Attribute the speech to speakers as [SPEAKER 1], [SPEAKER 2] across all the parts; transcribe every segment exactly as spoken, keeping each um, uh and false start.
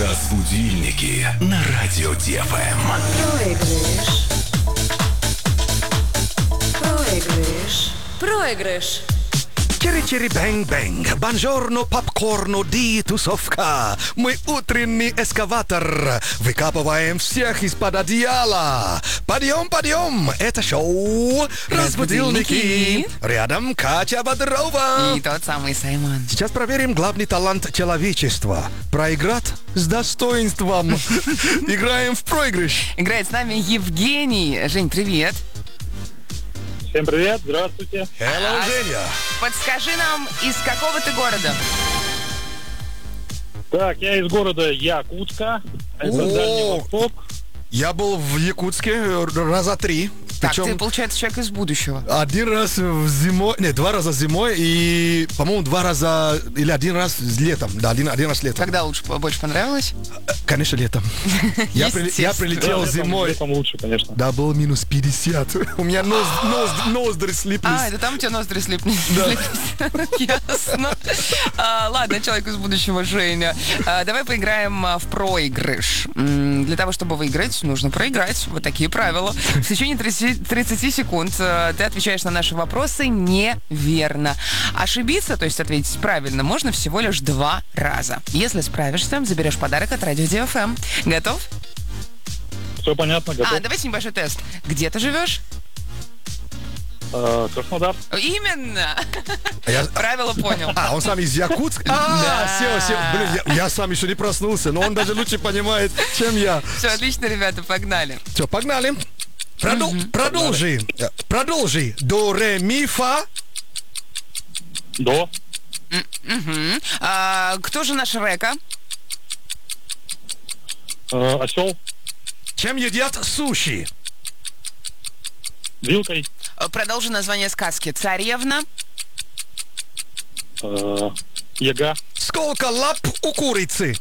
[SPEAKER 1] Разбудильники на радио ДФМ.
[SPEAKER 2] Проигрыш. Проигрыш. Проигрыш.
[SPEAKER 3] Чири-чири-бэнг-бэнг, бонжорно, попкорно, ди тусовка. Мы утренний эскаватор, выкапываем всех из-под одеяла. Подъем, подъем, это шоу «Разбудильники». Рядом Катя Бодрова.
[SPEAKER 4] И тот самый Саймон.
[SPEAKER 3] Сейчас проверим главный талант человечества. Проиграть с достоинством. Играем в проигрыш.
[SPEAKER 4] Играет с нами Евгений. Жень, привет.
[SPEAKER 5] Всем привет, здравствуйте.
[SPEAKER 3] Hello, Женя.
[SPEAKER 4] Подскажи нам, из какого ты города?
[SPEAKER 5] Так, я из города Якутска, это
[SPEAKER 3] О!
[SPEAKER 5] Дальний Восток.
[SPEAKER 3] Я был в Якутске раза три.
[SPEAKER 4] Так,
[SPEAKER 3] Причем
[SPEAKER 4] ты, получается, человек из будущего.
[SPEAKER 3] один раз в зимой, нет, два раза зимой и, по-моему, два раза или один раз летом. Да, один, один раз летом.
[SPEAKER 4] Когда лучше, больше понравилось?
[SPEAKER 3] Конечно, летом. Я, при- я
[SPEAKER 4] Естественно.
[SPEAKER 3] прилетел
[SPEAKER 5] Летом-
[SPEAKER 3] зимой.
[SPEAKER 5] Летом лучше, конечно.
[SPEAKER 3] Да, было минус пятьдесят. У меня нос, нос, ноздри слиплись.
[SPEAKER 4] А, это там у тебя ноздри слипли.
[SPEAKER 3] Да.
[SPEAKER 4] Ясно. А, ладно, человек из будущего, Женя. А, давай поиграем а, в проигрыш. М, Для того, чтобы выиграть, нужно проиграть. Вот такие правила. В течение тридцати тридцати секунд а, ты отвечаешь на наши вопросы неверно. Ошибиться, то есть ответить правильно, можно всего лишь два раза. Если справишься, заберешь подарок от Радио ДФМ. Готов?
[SPEAKER 5] Все понятно, готов.
[SPEAKER 4] А, давайте небольшой тест. Где ты живешь?
[SPEAKER 5] Э, Краснодар.
[SPEAKER 4] Именно.
[SPEAKER 3] А я-
[SPEAKER 4] Правило понял.
[SPEAKER 3] А, он сам из Якутска?
[SPEAKER 4] Да.
[SPEAKER 3] А, все, все. Блин, я, я сам еще не проснулся, но он даже лучше понимает, чем я.
[SPEAKER 4] Все, отлично, ребята, погнали.
[SPEAKER 3] Все, погнали. Продол- Продолжи. Продолжи. До, ре, ми, фа.
[SPEAKER 5] До.
[SPEAKER 4] Мгм. А, кто же наш Река?
[SPEAKER 5] Э, осел.
[SPEAKER 3] Чем едят суши?
[SPEAKER 5] Вилкой.
[SPEAKER 4] А, Продолжи название сказки. Царевна.
[SPEAKER 5] Э, яга.
[SPEAKER 3] Сколько лап у курицы?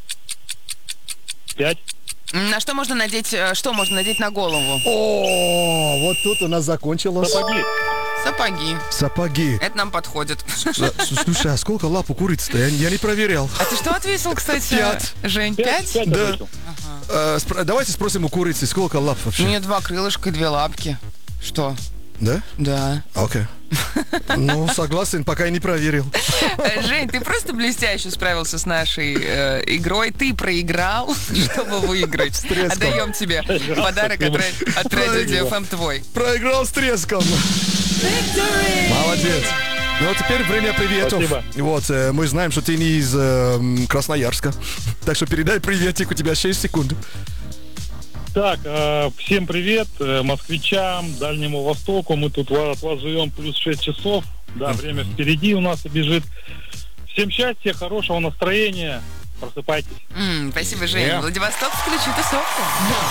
[SPEAKER 5] Пять.
[SPEAKER 4] М, На что можно надеть, э, что можно надеть на голову?
[SPEAKER 3] О, вот тут у нас закончилось.
[SPEAKER 5] Сапоги.
[SPEAKER 4] Сапоги.
[SPEAKER 3] Сапоги.
[SPEAKER 4] Это нам подходит.
[SPEAKER 3] С- Слушай, а сколько лап у курицы-то? Я, я не проверял.
[SPEAKER 4] А ты что ответил, кстати?
[SPEAKER 3] Пять.
[SPEAKER 4] Жень,
[SPEAKER 5] Пять.
[SPEAKER 4] пять?
[SPEAKER 5] Пять
[SPEAKER 3] Да.
[SPEAKER 5] ответил.
[SPEAKER 3] Э, спро- давайте спросим у курицы, сколько лап
[SPEAKER 4] У
[SPEAKER 3] вообще?
[SPEAKER 4] нее два крылышка и две лапки. Что?
[SPEAKER 3] Да?
[SPEAKER 4] Да.
[SPEAKER 3] Окей. Ну, согласен, пока я не проверил.
[SPEAKER 4] Э, Жень, ты просто блестяще справился с нашей э, игрой. Ты проиграл, чтобы выиграть.
[SPEAKER 3] треском.
[SPEAKER 4] Отдаем тебе подарок от, Ра- от Радио ДФМ твой.
[SPEAKER 3] Проиграл с треском. Молодец. Ну, а теперь время приветов.
[SPEAKER 5] Спасибо.
[SPEAKER 3] Вот, э, мы знаем, что ты не из э, м, Красноярска. Так что передай приветик, у тебя шесть секунд.
[SPEAKER 5] Так, э, всем привет, э, москвичам, Дальнему Востоку. Мы тут ва- от вас живем плюс шесть часов. Да, время впереди у нас бежит. Всем счастья, хорошего настроения. Просыпайтесь.
[SPEAKER 4] М, спасибо, Жень.
[SPEAKER 3] Yeah.
[SPEAKER 4] Владивосток, включи тусовку.